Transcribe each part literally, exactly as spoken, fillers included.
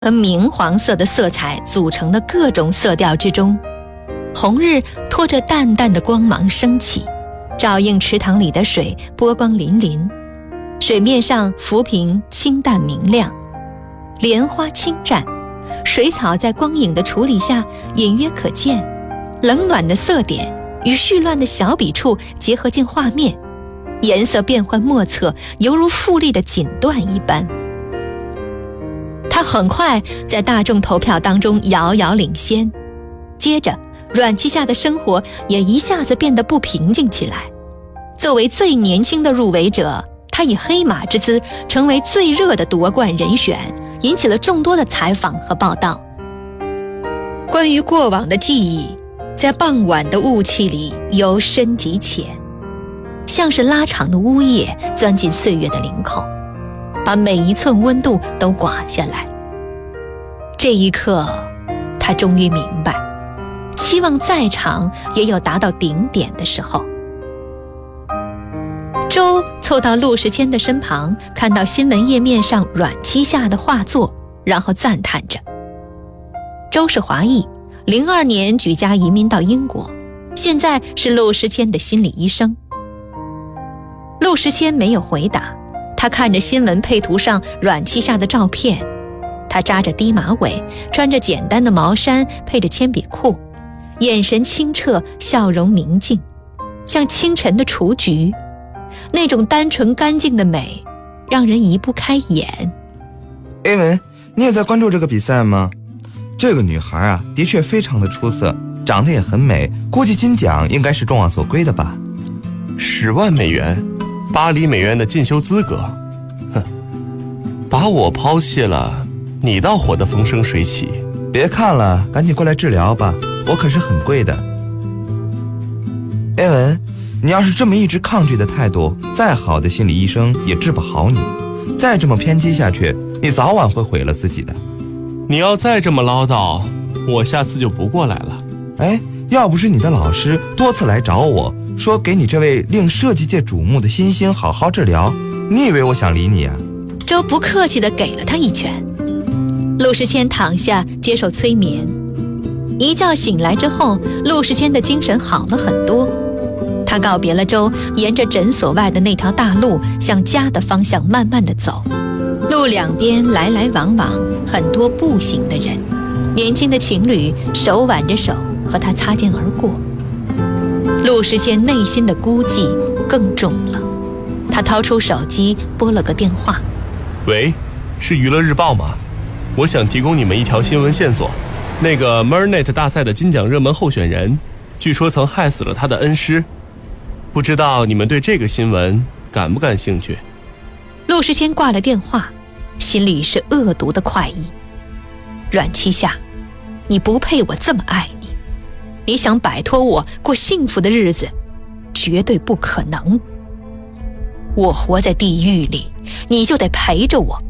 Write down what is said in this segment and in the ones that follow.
和明黄色的色彩组成的各种色调之中，红日拖着淡淡的光芒升起，照映池塘里的水，波光粼粼，水面上浮萍清淡明亮，莲花轻绽，水草在光影的处理下隐约可见，冷暖的色点与絮乱的小笔触结合进画面，颜色变幻莫测，犹如富丽的锦缎一般。他很快在大众投票当中遥遥领先，接着阮旗下的生活也一下子变得不平静起来。作为最年轻的入围者，他以黑马之姿成为最热的夺冠人选，引起了众多的采访和报道。关于过往的记忆，在傍晚的雾气里由深及浅，像是拉长的呜咽钻进岁月的领口，把每一寸温度都刮下来。这一刻，他终于明白，期望再长也有达到顶点的时候。周凑到陆时谦的身旁，看到新闻页面上阮旗下的画作，然后赞叹着。周是华裔，零二年举家移民到英国，现在是陆时谦的心理医生。陆时谦没有回答，他看着新闻配图上阮旗下的照片，他扎着低马尾，穿着简单的毛衫，配着铅笔裤，眼神清澈，笑容明净，像清晨的雏菊，那种单纯干净的美让人移不开眼。 A文，你也在关注这个比赛吗？这个女孩啊，的确非常的出色，长得也很美，估计金奖应该是众望所归的吧。 十万美元，巴黎美院的进修资格，哼，把我抛弃了，你倒活得风生水起。 别看了，赶紧过来治疗吧，我可是很贵的。A文，你要是这么一直抗拒的态度，再好的心理医生也治不好你。再这么偏激下去，你早晚会毁了自己的。 你要再这么唠叨，我下次就不过来了。 哎，要不是你的老师多次来找我，说给你这位令设计界瞩目的新星好好治疗，你以为我想理你啊？ 周不客气地给了他一拳。陆时谦躺下接受催眠，一觉醒来之后，陆时谦的精神好了很多。他告别了周，沿着诊所外的那条大路向家的方向慢慢地走。路两边来来往往很多步行的人，年轻的情侣手挽着手和他擦肩而过。陆时谦内心的孤寂更重了，他掏出手机拨了个电话。 喂，是娱乐日报吗？我想提供你们一条新闻线索，那个 Mernet 大赛的金奖热门候选人，据说曾害死了他的恩师，不知道你们对这个新闻感不感兴趣？ 陆时谦挂了电话，心里是恶毒的快意。阮旗下，你不配我这么爱你，你想摆脱我过幸福的日子，绝对不可能。我活在地狱里，你就得陪着我。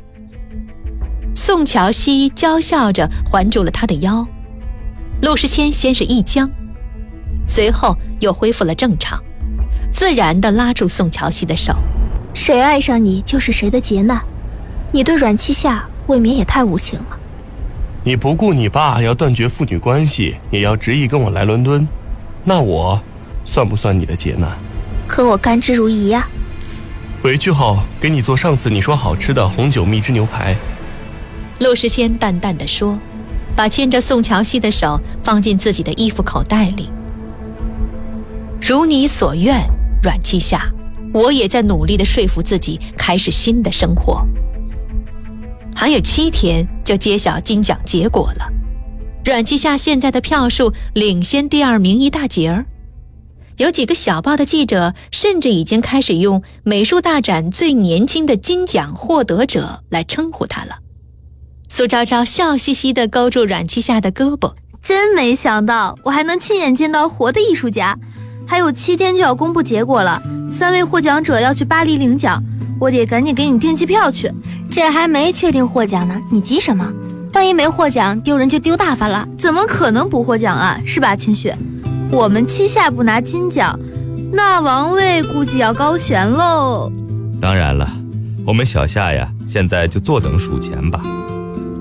宋乔熙娇笑着环住了他的腰，陆时谦先是一僵，随后又恢复了正常，自然地拉住宋乔熙的手。 谁爱上你就是谁的劫难，你对阮旗下未免也太无情了。 你不顾你爸要断绝父女关系，也要执意跟我来伦敦，那我算不算你的劫难？ 可我甘之如饴呀。 回去后给你做上次你说好吃的红酒蜜汁牛排。 陆时谦淡淡地说，把牵着宋乔熙的手放进自己的衣服口袋里。如你所愿，阮旗下，我也在努力地说服自己开始新的生活。还有七天就揭晓金奖结果了，阮旗下现在的票数领先第二名一大截儿。有几个小报的记者甚至已经开始用美术大展最年轻的金奖获得者来称呼他了。苏昭昭笑嘻嘻地勾住阮旗下的胳膊， 真没想到我还能亲眼见到活的艺术家。还有七天就要公布结果了，三位获奖者要去巴黎领奖，我得赶紧给你订机票去。 这还没确定获奖呢，你急什么？万一没获奖，丢人就丢大发了。 怎么可能不获奖啊？是吧，秦雪？我们旗下不拿金奖，那王位估计要高悬喽。 当然了，我们小夏呀，现在就坐等数钱吧。